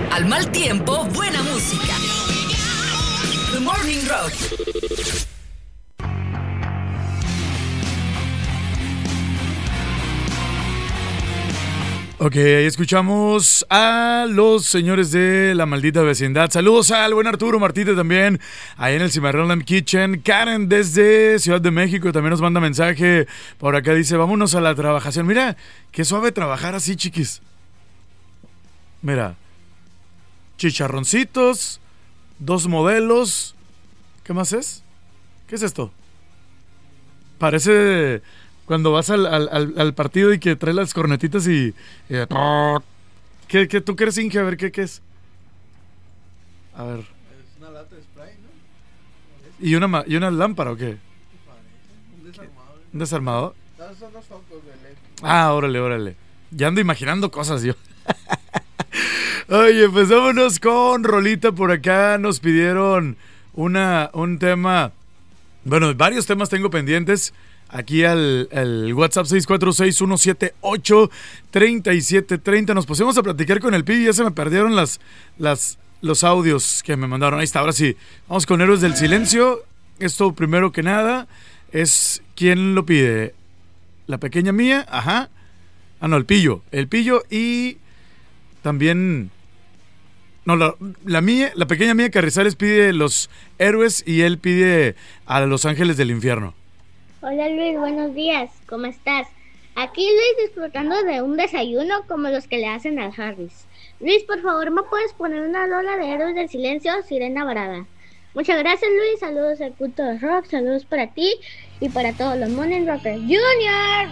Al mal tiempo, buena música. The Morning Rock. Ok, ahí escuchamos a los señores de La Maldita Vecindad. Saludos al buen Arturo Martínez también, ahí en el Cimarrón Kitchen. Karen desde Ciudad de México también nos manda mensaje. Por acá dice, vámonos a la trabajación. Mira, qué suave trabajar así, chiquis. Mira, chicharroncitos, 2 modelos. ¿Qué más es? ¿Qué es esto? Parece cuando vas al partido y que traes las cornetitas y ¿Qué, tú qué eres, Inge? A ver, ¿qué es? A ver. Es una lata de spray, ¿no? ¿Y una lámpara o qué? Un desarmador. ¿Un desarmador? Son los focos de LED. Ah, órale. Ya ando imaginando cosas yo. Oye, pues vámonos con rolita por acá. Nos pidieron un tema. Bueno, varios temas tengo pendientes. Aquí al WhatsApp 646-178-3730. Nos pusimos a platicar con el Pibi. Ya se me perdieron los audios que me mandaron. Ahí está, ahora sí. Vamos con Héroes del Silencio. Esto, primero que nada, es ¿quién lo pide? La pequeña mía, ajá. Ah, no, el Pillo. El Pillo y también... No, la pequeña mía Carrizales pide Los Héroes y él pide a Los Ángeles del Infierno. Hola Luis, buenos días, ¿cómo estás? Aquí Luis disfrutando de un desayuno como los que le hacen al Harris. Luis, por favor, ¿me puedes poner una rola de Héroes del Silencio, Sirena Varada? Muchas gracias Luis, saludos al culto de rock, saludos para ti y para todos los Morning Rockers. ¡Junior!